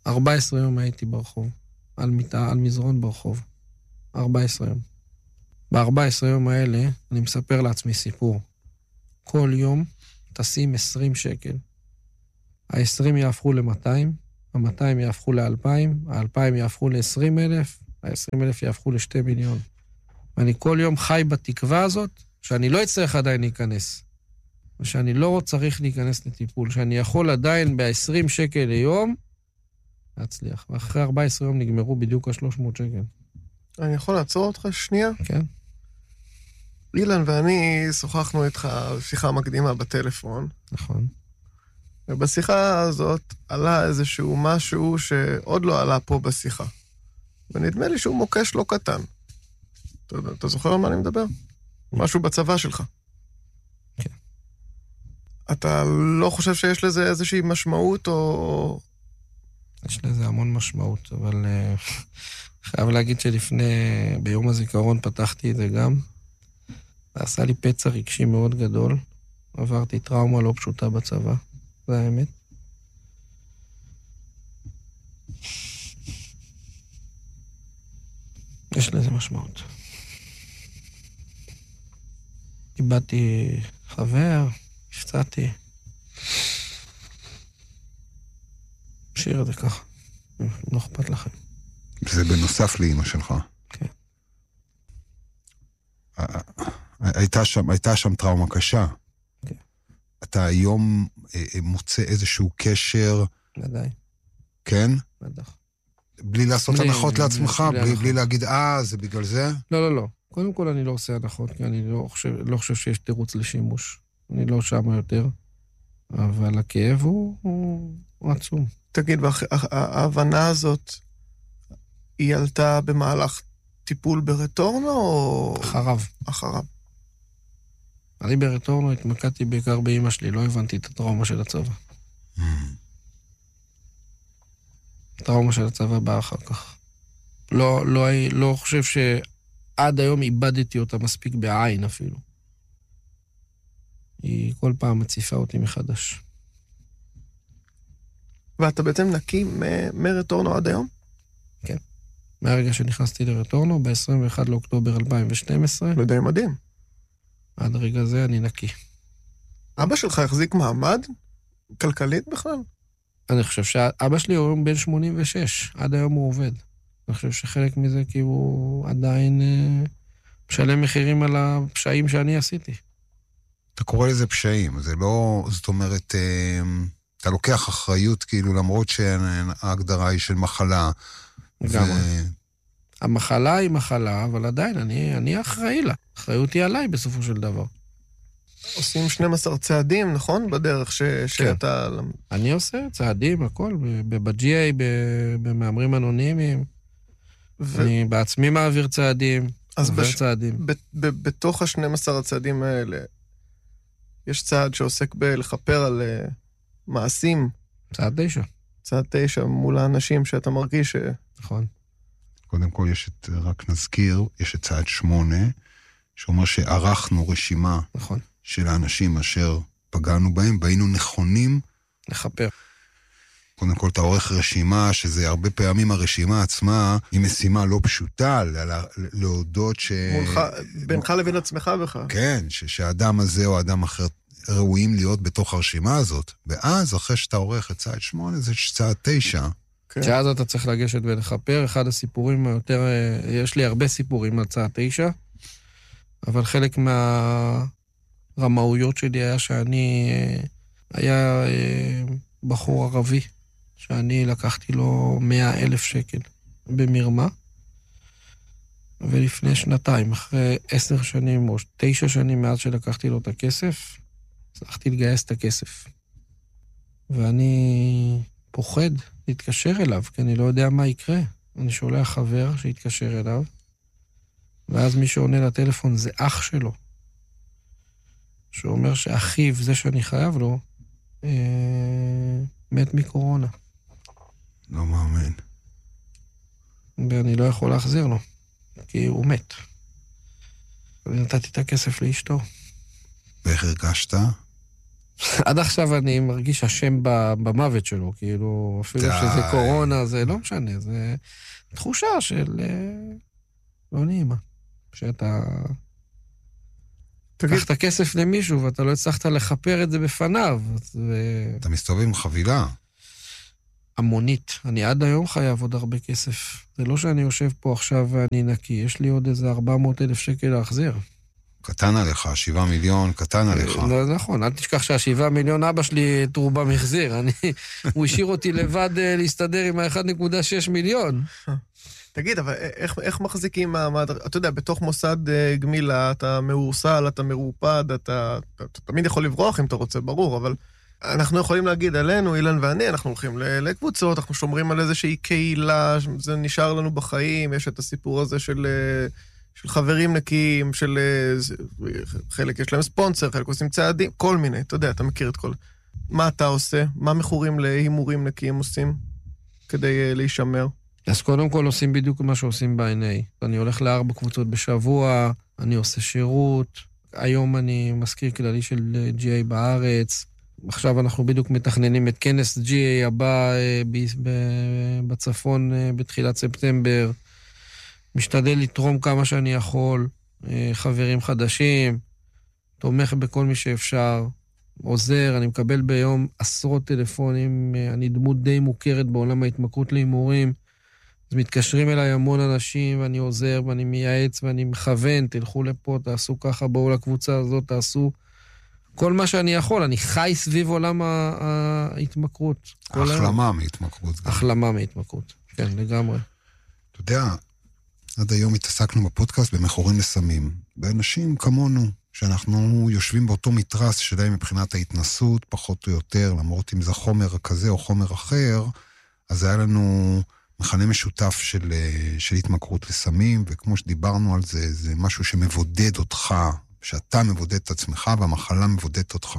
ארבעה עשר יום הייתי ברחוב, על מיטה, על מזרון ברחוב. ארבעה עשר יום. ב-ארבעה עשר יום האלה אני מספר לעצמי סיפור. כל יום תשים עשרים שקל. ה-עשרים יהפכו ל-מאתיים, ה-מאתיים יהפכו ל-אלפיים, ה-אלפיים יהפכו ל-עשרים אלף, ה-עשרים אלף יהפכו ל-שני מיליון. ואני כל יום חי בתקווה הזאת, שאני לא אצטרך עדיין להיכנס. ושאני לא צריך להיכנס לטיפול, שאני יכול עדיין ב-עשרים שקל ליום להצליח. ואחרי ארבעה עשר יום נגמרו בדיוק ה-שלוש מאות שקל. אני יכול לעצור אותך שנייה? כן. אילן ואני שוחחנו איתך שיחה מקדימה בטלפון. נכון. ובשיחה הזאת עלה איזשהו משהו שעוד לא עלה פה בשיחה. ונדמה לי שהוא מוקש לא קטן. אתה, אתה זוכר על מה אני מדבר? משהו בצבא שלך. כן. אתה לא חושב שיש לזה איזושהי משמעות או... יש לזה המון משמעות, אבל uh, חייב להגיד שלפני, ביום הזיכרון פתחתי את זה גם. זה עשה לי פצע רגשי מאוד גדול. עברתי טראומה לא פשוטה בצבא, זה האמת. יש לזה משמעות. איבדתי חבר, הפצעתי. שיר את זה ככה, לא אכפת לכם. זה בנוסף לאמא שלך. כן. הייתה שם, הייתה שם טראומה קשה. כן. אתה היום מוצא איזשהו קשר... ודאי. כן? בטח. בלי לעשות בלי, הנחות בלי, לעצמך, בלי, בלי, בלי, בלי להגיד, אה, זה בגלל זה? לא, לא, לא. קודם כל אני לא עושה הנחות, כי אני לא חושב, לא חושב שיש תירוץ לשימוש. אני לא שם יותר, אבל הכאב הוא, הוא, הוא עצום. תגיד, ההבנה הזאת, היא עלתה במהלך טיפול ברטורנו או... אחריו. אחריו. אני ברטורנו התמקדתי בעיקר באמא שלי, לא הבנתי את הטראומה של הצבא. הטראומה של הצבא באה אחר כך. לא, לא, לא חושב שעד היום איבדתי אותה מספיק בעין אפילו. היא כל פעם מציפה אותי מחדש. ואתה בעצם נקי מ- מרטורנו עד היום? כן. מהרגע שנכנסתי לרטורנו, ב-עשרים ואחד לאוקטובר אלפיים ושתים עשרה, לא די מדהים. עד רגע זה אני נקי. אבא שלך החזיק מעמד? כלכלית בכלל? אני חושב שאבא שלי הוא בן שמונים ושש, עד היום הוא עובד. אני חושב שחלק מזה כי הוא עדיין אה, משלם מחירים על הפשעים שאני עשיתי. אתה קורא לזה פשעים, זה לא, זאת אומרת, אה, אתה לוקח אחריות כאילו, למרות שההגדרה היא של מחלה. לגמרי. ו... המחלה היא מחלה, אבל עדיין אני, אני אחראי לה. אחריות היא עליי בסופו של דבר. עושים שנים עשר צעדים, נכון? בדרך ש... כן. שאתה... אני עושה צעדים, הכל, ב-ג'י איי, במאמרים אנונימיים. ו... אני בעצמי מעביר צעדים, מעביר בש... צעדים. ב- ב- בתוך ה-שנים עשר הצעדים האלה, יש צעד שעוסק בלכפר על uh, מעשים. צעד תשע. צעד תשע, מול האנשים שאתה מרגיש ש... נכון. קודם כל יש את, רק נזכיר, יש את צעד שמונה, שאומר שערכנו רשימה נכון. של האנשים אשר פגענו בהם, והיינו נכונים לכפר. קודם כל אתה עורך רשימה, שזה הרבה פעמים הרשימה עצמה, היא משימה לא פשוטה, להודות ש... מולך, בינך לבין עצמך בכלל. כן, ש- שהאדם הזה או האדם אחר ראויים להיות בתוך הרשימה הזאת. ואז, אחרי שאתה עורך את צעד שמונה, זה צעד תשע. כן. שאז אתה צריך לגשת ולחפר. אחד הסיפורים היותר... יש לי הרבה סיפורים על צעד תשע, אבל חלק מהרמאויות שלי היה שאני... היה בחור ערבי, שאני לקחתי לו מאה אלף שקל במרמה, ולפני שנתיים, אחרי עשר שנים או תשע שנים מאז שלקחתי לו את הכסף, הצלחתי לגייס את הכסף. ואני פוחד להתקשר אליו, כי אני לא יודע מה יקרה. אני שולח חבר שיתקשר אליו, ואז מי שעונה לטלפון זה אח שלו, שאומר שאחיו, זה שאני חייב לו, אה, מת מקורונה. לא מאמין. ואני לא יכול להחזיר לו, כי הוא מת. אני נתתי את הכסף לאשתו. ואיך הרגשת? עד עכשיו אני מרגיש השם במוות שלו, כאילו, אפילו די. שזה קורונה, זה לא משנה, זה תחושה של לא נעימה, שאתה תקח את הכסף למישהו, ואתה לא הצלחת לחפר את זה בפניו. אתה מסתובב עם חבילה. המונית. אני עד היום חייב עוד הרבה כסף. זה לא שאני יושב פה עכשיו ואני נקי, יש לי עוד איזה ארבע מאות אלף שקל להחזיר. קטן עליך, שבעה מיליון, קטן עליך. לא, נכון, אל תשכח שהשבעה מיליון אבא שלי את רובם החזיר. אני, הוא השאיר אותי לבד להסתדר עם ה-אחד נקודה שש מיליון. תגיד, אבל איך, איך מחזיקים מעמד? אתה יודע, בתוך מוסד גמילה, אתה מאורסל, אתה מרופד, אתה, אתה, אתה תמיד יכול לברוח אם אתה רוצה, ברור, אבל אנחנו יכולים להגיד עלינו, אילן ואני, אנחנו הולכים לקבוצות, אנחנו שומרים על איזושהי קהילה, זה נשאר לנו בחיים, יש את הסיפור הזה של... של חברים נקיים, של חלק יש להם ספונסר, חלק עושים צעדים, כל מיני, אתה יודע, אתה מכיר את כל... מה אתה עושה? מה מכורים להימורים נקיים עושים כדי להישמר? אז קודם כל עושים בדיוק מה שעושים ב-אן איי. אני הולך לארבע קבוצות בשבוע, אני עושה שירות, היום אני מזכיר כללי של ג'י איי בארץ, עכשיו אנחנו בדיוק מתכננים את כנס ג'י איי הבא בצפון בתחילת ספטמבר, משתדל לתרום כמה שאני יכול, חברים חדשים, תומך בכל מי שאפשר, עוזר, אני מקבל ביום עשרות טלפונים, אני דמות די מוכרת בעולם ההתמכרות להימורים, אז מתקשרים אליי המון אנשים, ואני עוזר, ואני מייעץ, ואני מכוון, תלכו לפה, תעשו ככה, בואו לקבוצה הזאת, תעשו כל מה שאני יכול, אני חי סביב עולם ההתמכרות. החלמה מהתמכרות. החלמה מהתמכרות, כן, לגמרי. אתה יודע, עד היום התעסקנו בפודקאסט במכורים לסמים. באנשים כמונו, שאנחנו יושבים באותו מתרס שלהם מבחינת ההתנסות, פחות או יותר, למרות אם זה חומר כזה או חומר אחר, אז היה לנו מכנה משותף של, של התמכרות לסמים, וכמו שדיברנו על זה, זה משהו שמבודד אותך, שאתה מבודד את עצמך, והמחלה מבודדת אותך.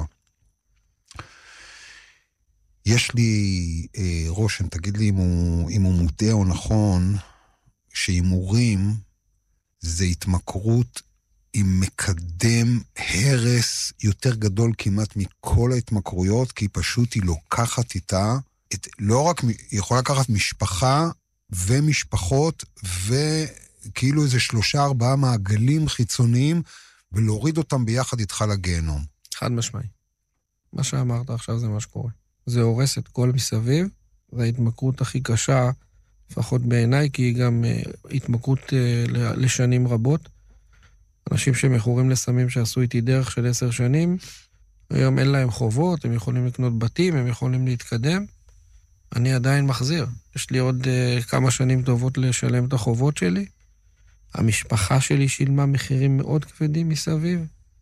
יש לי אה, רושם, תגיד לי אם הוא, אם הוא מודע או נכון, שהימורים זה התמכרות עם מקדם הרס יותר גדול כמעט מכל ההתמכרויות, כי פשוט היא לוקחת איתה, את, לא רק, היא יכולה לקחת משפחה ומשפחות, וכאילו איזה שלושה ארבעה מעגלים חיצוניים, ולהוריד אותם ביחד איתך לגיהנום. חד משמעי. מה שאמרת עכשיו זה מה שקורה. זה הורס את כל מסביב, זה ההתמכרות הכי קשה, לפחות בעיניי, כי היא גם uh, התמכרות uh, לשנים רבות. אנשים שמכורים לסמים שעשו איתי דרך של עשר שנים, היום אין להם חובות, הם יכולים לקנות בתים, הם יכולים להתקדם. אני עדיין מחזיר. יש לי עוד uh, כמה שנים טובות לשלם את החובות שלי. המשפחה שלי שילמה מחירים מאוד כבדים מסביב.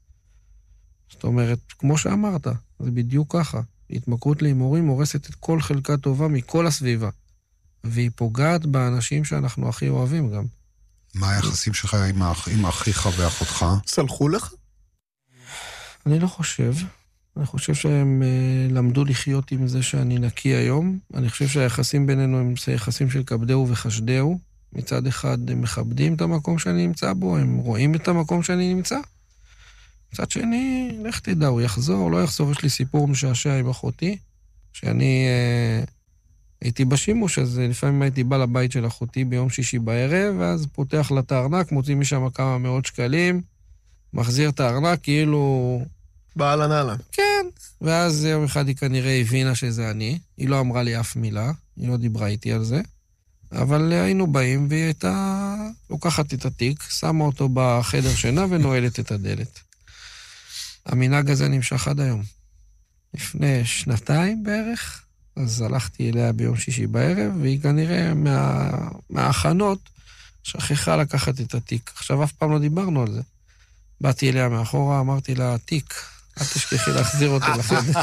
זאת אומרת, כמו שאמרת, זה בדיוק ככה. התמכרות להימורים הורסת את כל חלקה טובה מכל הסביבה. והיא פוגעת באנשים שאנחנו הכי אוהבים גם. מה היחסים שלך עם, האח, עם האחיך ואחותך? סלחו לך? אני לא חושב. אני חושב שהם uh, למדו לחיות עם זה שאני נקי היום. אני חושב שהיחסים בינינו הם יחסים של כבדהו וחשדהו. מצד אחד הם מכבדים את המקום שאני נמצא בו, הם רואים את המקום שאני נמצא. מצד שני, לך תדע, הוא יחזור, לא יחזור, יש לי סיפור משעשע עם אחותי, שאני... Uh, הייתי בשימוש, אז לפעמים הייתי בא לבית של אחותי ביום שישי בערב, ואז פותח לה את הארנק, מוציא משם כמה מאות שקלים, מחזיר את הארנק, כאילו... בעלן עלן. כן. ואז יום אחד היא כנראה הבינה שזה אני, היא לא אמרה לי אף מילה, היא לא דיברה איתי על זה, אבל היינו באים, והיא הייתה לוקחת את התיק, שמה אותו בחדר שינה ונועלת את הדלת. המנהג הזה נמשך עד היום. לפני שנתיים בערך, אז הלכתי אליה ביום שישי בערב, והיא כנראה מה, מההכנות שכחה לקחת את התיק. עכשיו אף פעם לא דיברנו על זה. באתי אליה מאחורה, אמרתי לה, תיק, אל תשכחי להחזיר אותו לחדר.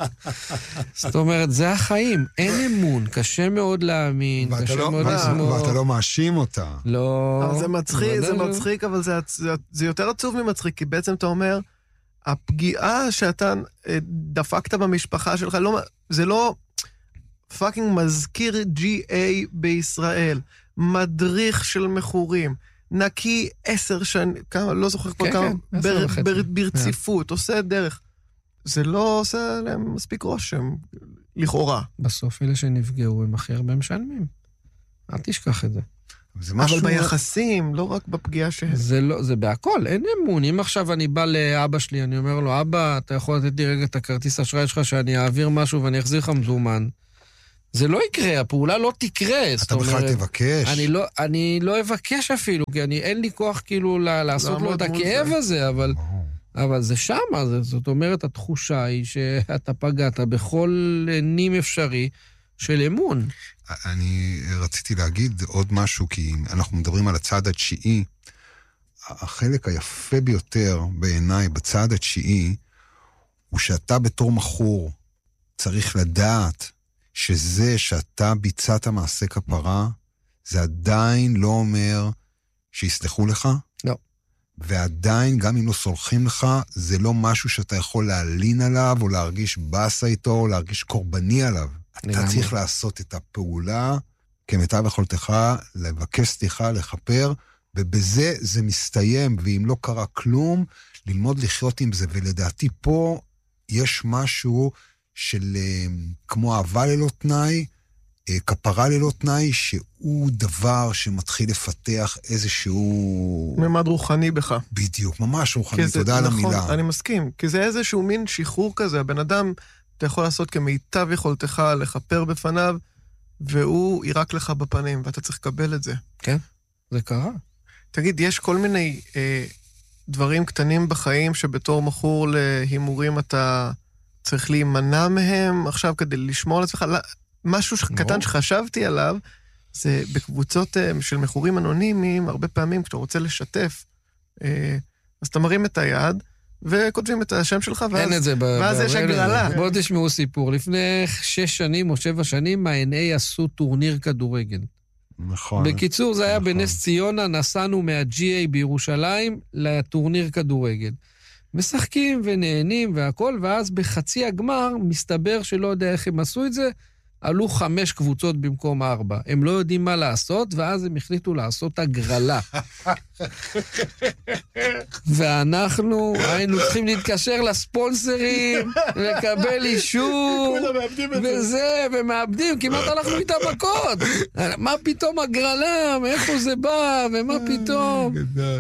זאת אומרת, זה החיים, אין אמון, קשה מאוד להאמין, קשה לא, מאוד לסמוך. ואתה לא מאשים אותה. לא. אבל זה מצחיק, זה מצחיק, אבל זה, זה, זה יותר עצוב ממצחיק, כי בעצם אתה אומר, הפגיעה שאתה דפקת במשפחה שלך, לא, זה לא... פאקינג מזכיר ג'י איי בישראל, מדריך של מכורים, נקי עשר שנים, כמה, לא זוכר כבר כמה, בר, בר, ברציפות, עושה דרך. זה לא עושה להם מספיק רושם, לכאורה. בסוף אלה שנפגעו הם הכי הרבה משלמים. אל תשכח את זה. זה אבל משהו... ביחסים, לא רק בפגיעה ש... זה לא, זה בהכל, אין אמון. אם עכשיו אני בא לאבא שלי, אני אומר לו, אבא, אתה יכול לתת לי רגע את הכרטיס אשראי שלך, שאני אעביר משהו ואני אחזיר לך מזומן. זה לא יקרה, הפעולה לא תקרה. אתה בכלל תבקש. אני לא, אני לא אבקש אפילו, כי אני, אין לי כוח כאילו לעשות לו את הכאב הזה, אבל, אבל זה שמה, זה, זאת אומרת, התחושה היא שאתה פגעת בכל נים אפשרי של אמון. אני רציתי להגיד עוד משהו, כי אנחנו מדברים על הצעד התשיעי. החלק היפה ביותר בעיניי בצעד התשיעי, הוא שאתה בתור מכור צריך לדעת שזה שאתה ביצעת מעשה כפרה, זה עדיין לא אומר שיסלחו לך. לא. ועדיין, גם אם לא סולחים לך, זה לא משהו שאתה יכול להלין עליו, או להרגיש בסה איתו, או להרגיש קורבני עליו. אתה צריך לעשות את הפעולה כמיטב יכולתך, לבקש סליחה, לחפר, ובזה זה מסתיים, ואם לא קרה כלום, ללמוד לחיות עם זה. ולדעתי פה יש משהו של כמו אהבה ללא תנאי, כפרה ללא תנאי, שהוא דבר שמתחיל לפתח איזשהו... ממד רוחני בך. בדיוק, ממש רוחני, זה, תודה על נכון, המילה. אני מסכים, כי זה איזשהו מין שחרור כזה, הבן אדם, אתה יכול לעשות כמיטב יכולתך לחפר בפניו, והוא יירק לך בפנים, ואתה צריך לקבל את זה. כן, זה קרה. תגיד, יש כל מיני אה, דברים קטנים בחיים, שבתור מכור להימורים אתה צריך להימנע מהם, עכשיו כדי לשמור על עצמך, משהו קטן שחשבתי עליו, זה בקבוצות של מכורים אנונימיים, הרבה פעמים כשאתה רוצה לשתף, אז אתה מרים את היד, וכותבים את השם שלך, ואז יש הגרלה. בואו תשמעו סיפור. לפני שש שנים או שבע שנים, ה-אן איי עשו טורניר כדורגל. נכון. בקיצור, זה היה בנס ציונה, נסענו מה-ג'י איי בירושלים לטורניר כדורגל. משחקים ונהנים והכל, ואז בחצי הגמר מסתבר שלא יודע איך הם עשו את זה, עלו חמש קבוצות במקום ארבע. הם לא יודעים מה לעשות, ואז הם החליטו לעשות הגרלה. ואנחנו היינו צריכים להתקשר לספונסרים, לקבל אישור, וזה, ומאבדים, כמעט הלכנו איתה מכות. מה פתאום הגרלה, מאיפה זה בא, ומה פתאום?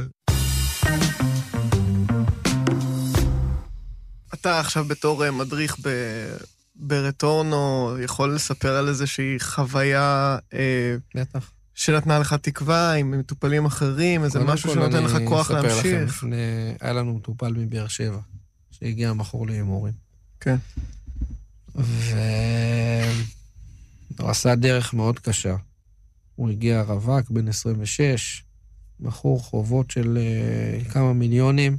אתה עכשיו בתור מדריך ב... ברטורנו, יכול לספר על איזושהי חוויה בטח. שנתנה לך תקווה עם מטופלים אחרים, איזה משהו שנותן לך כוח להמשיך. לפני, היה לנו מטופל מבאר שבע, שהגיע מכור להימורים. כן. והוא עשה דרך מאוד קשה. הוא הגיע רווק בן עשרים ושש, מכור חובות של כמה מיליונים,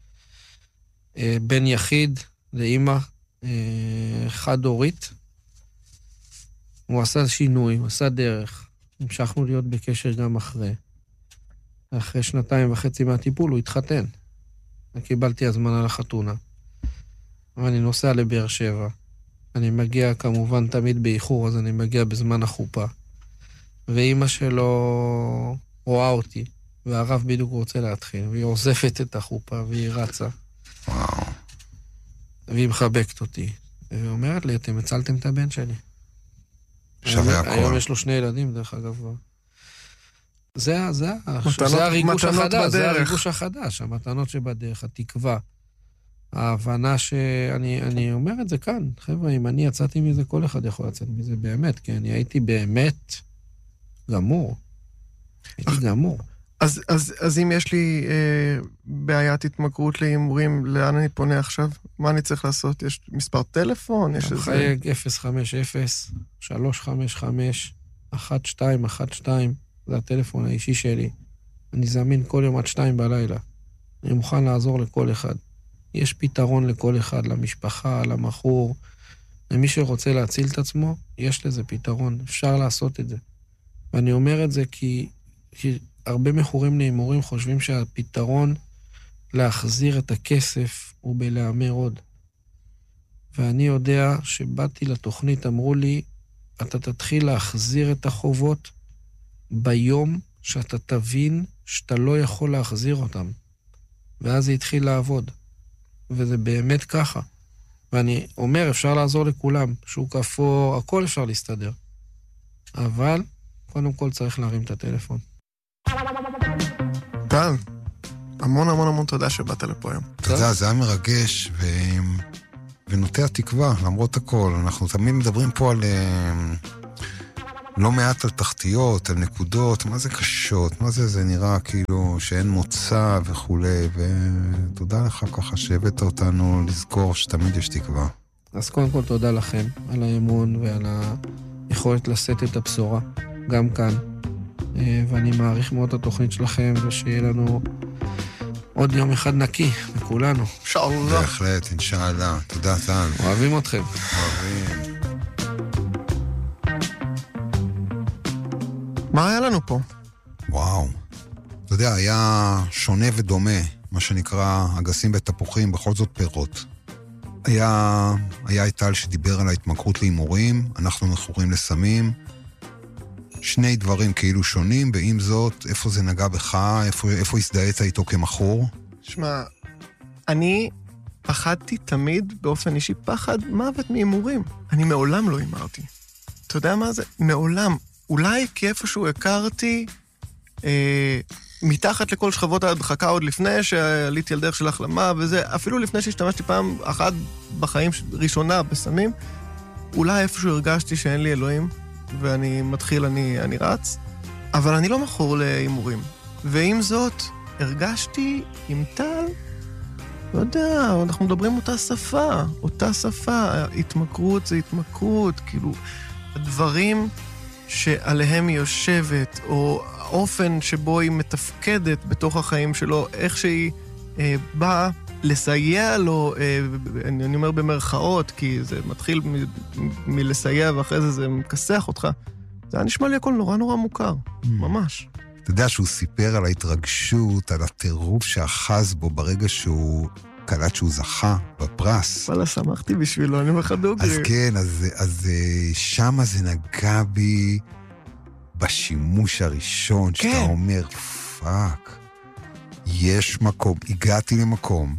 בן יחיד לאמא, חד הורית. הוא עשה שינוי, הוא עשה דרך. המשכנו להיות בקשר גם אחרי. אחרי שנתיים וחצי מהטיפול הוא התחתן. קיבלתי הזמנה לחתונה. ואני נוסע לבאר שבע. אני מגיע כמובן תמיד באיחור, אז אני מגיע בזמן החופה. ואימא שלו רואה אותי, והרב בדיוק רוצה להתחיל, והיא עוזפת את החופה, והיא רצה. וואו. והיא מחבקת אותי. והיא אומרת לי, אתם הצלתם את הבן שלי. שווה הכל. היום יש לו שני ילדים, דרך אגב. זה, זה, זה הריגוש החדש, זה הריגוש החדש, המתנות שבדרך, התקווה. ההבנה שאני אני אומר את זה כאן. חבר'ה, אם אני יצאתי מזה, כל אחד יכול לצאת מזה באמת, כי אני הייתי באמת גמור. הייתי גמור. אז, אז, אז אם יש לי אה, בעיית התמכרות להימורים, לאן אני פונה עכשיו? מה אני צריך לעשות? יש מספר טלפון? יש איזה... חייג אפס חמש אפס שלוש חמש חמש אחת שתיים אחת שתיים, זה הטלפון האישי שלי. אני זמין כל יום עד שתיים בלילה. אני מוכן לעזור לכל אחד. יש פתרון לכל אחד, למשפחה, למכור. למי שרוצה להציל את עצמו, יש לזה פתרון. אפשר לעשות את זה. ואני אומר את זה כי... כי הרבה מכורים להימורים חושבים שהפתרון להחזיר את הכסף הוא בלהמר עוד. ואני יודע שבאתי לתוכנית, אמרו לי, אתה תתחיל להחזיר את החובות ביום שאתה תבין שאתה לא יכול להחזיר אותם. ואז זה התחיל לעבוד. וזה באמת ככה. ואני אומר, אפשר לעזור לכולם, שוק אפור, הכל אפשר להסתדר. אבל, קודם כל צריך להרים את הטלפון. טל, המון המון המון תודה שבאת לפה היום. תודה, זה היה מרגש ו... ונוטע תקווה, למרות הכל. אנחנו תמיד מדברים פה על... לא מעט על תחתיות, על נקודות, מה זה קשות, מה זה, זה נראה כאילו שאין מוצא וכולי, ותודה לך ככה שהבאת אותנו לזכור שתמיד יש תקווה. אז קודם כל תודה לכם על האמון ועל היכולת לשאת את הבשורה, גם כאן. ואני מעריך מאוד את התוכנית שלכם, ושיהיה לנו עוד יום אחד נקי, לכולנו. אינשאללה. בהחלט, אינשאללה. תודה, טל. אוהבים אתכם. אוהבים. מה היה לנו פה? וואו. אתה יודע, היה שונה ודומה, מה שנקרא אגסים ותפוחים, בכל זאת פירות. היה, היה איטל שדיבר על ההתמכרות להימורים, אנחנו מכורים לסמים, שני דברים כאילו שונים, ועם זאת, איפה זה נגע בך, איפה, איפה הזדהית איתו כמכור? שמע, אני פחדתי תמיד באופן אישי פחד מוות מהימורים. אני מעולם לא הימרתי. אתה יודע מה זה? מעולם. אולי כי איפשהו הכרתי אה, מתחת לכל שכבות ההדחקה עוד לפני שעליתי על דרך של החלמה, וזה אפילו לפני שהשתמשתי פעם אחת בחיים ראשונה בסמים, אולי איפשהו הרגשתי שאין לי אלוהים, ואני מתחיל, אני, אני רץ, אבל אני לא מכור להימורים. ועם זאת, הרגשתי עם טל, לא יודע, אנחנו מדברים אותה שפה, אותה שפה, התמכרות זה התמכרות, כאילו, הדברים שעליהם היא יושבת, או האופן שבו היא מתפקדת בתוך החיים שלו, איך שהיא אה, באה לסייע לו, אה, אני, אני אומר במרכאות, כי זה מתחיל מ, מ, מלסייע ואחרי זה זה מכסח אותך, זה היה נשמע לי הכל נורא נורא מוכר, mm. ממש. אתה יודע שהוא סיפר על ההתרגשות, על הטירוף שאחז בו ברגע שהוא קלט שהוא זכה בפרס. וואלה, שמחתי בשבילו, אני מחדוגרי. אז כן, אז, אז שמה זה נגע בי בשימוש הראשון, כן. שאתה אומר, פאק, יש מקום, הגעתי למקום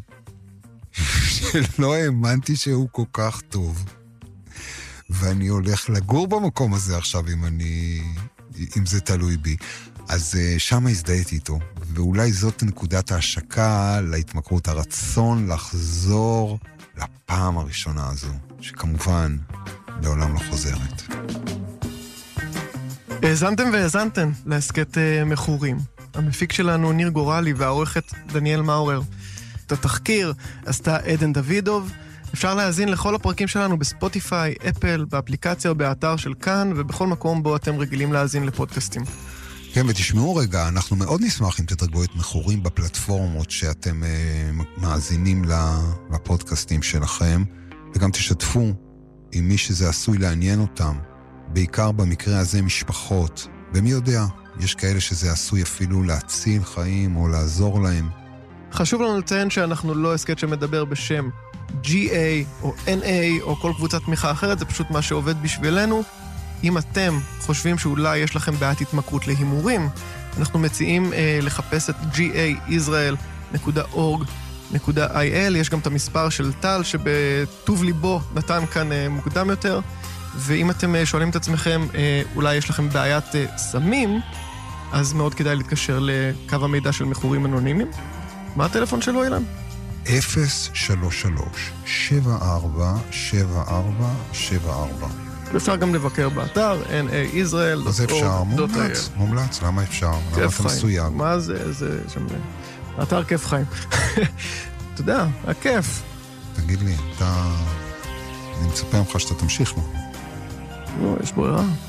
שלא האמנתי שהוא כל כך טוב, ואני הולך לגור במקום הזה עכשיו, אם אני, אם זה תלוי בי. אז שם הזדהיתי איתו, ואולי זאת נקודת ההשקה להתמכרות, הרצון לחזור לפעם הראשונה הזו, שכמובן לעולם לא חוזרת. האזנתם והאזנתם להסקט מכורים. המפיק שלנו ניר גורלי והעורכת דניאל מאורר. את התחקיר עשתה עדן דוידוב. אפשר להאזין לכל הפרקים שלנו בספוטיפיי, אפל, באפליקציה או באתר של כאן, ובכל מקום בו אתם רגילים להאזין לפודקאסטים. כן, ותשמעו רגע, אנחנו מאוד נשמח אם תתרגלו את מכורים בפלטפורמות שאתם אה, מאזינים לפודקאסטים שלכם, וגם תשתפו עם מי שזה עשוי לעניין אותם, בעיקר במקרה הזה משפחות, ומי יודע, יש כאלה שזה עשוי אפילו להציל חיים או לעזור להם. חשוב לנו לציין שאנחנו לא הסקט שמדבר בשם ג'י איי או אן איי או כל קבוצת תמיכה אחרת, זה פשוט מה שעובד בשבילנו. אם אתם חושבים שאולי יש לכם בעיית התמכרות להימורים, אנחנו מציעים אה, לחפש את ג'י איי ישראל דוט אורג דוט איי אל, יש גם את המספר של טל שבטוב ליבו נתן כאן אה, מוקדם יותר, ואם אתם אה, שואלים את עצמכם, אה, אולי יש לכם בעיית אה, סמים, אז מאוד כדאי להתקשר לקו המידע של מכורים אנונימיים. מה הטלפון שלו, אילן? אפס שלוש שלוש שבע ארבע שבע ארבע שבע ארבע. אפשר גם לבקר באתר, אן איי ישראל דוט אורג דוט איי אל. אז אפשר, מומלץ, מומלץ, למה אפשר? למה אתה מסויג? מה זה, זה שם... אתר כיף חיים. אתה יודע, הכיף. תגיד לי, אתה... אני מצפה ממך שאתה תמשיך לו. לא, יש ברירה.